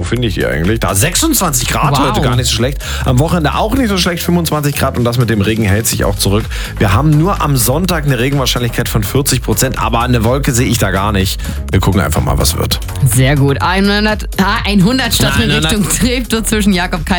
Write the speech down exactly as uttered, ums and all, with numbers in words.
finde ich die eigentlich? Da sechsundzwanzig Grad Wow. heute, gar nicht so schlecht. Am Wochenende auch nicht so schlecht, fünfundzwanzig Grad. Und das mit dem Regen hält sich auch zurück. Wir haben nur am Sonntag eine Regenwahrscheinlichkeit von vierzig Prozent. Aber eine Wolke sehe ich da gar nicht. Wir gucken einfach mal, was wird. Sehr gut. hundert, ah, hundert statt in hundert. Richtung Treptow zwischen Jakob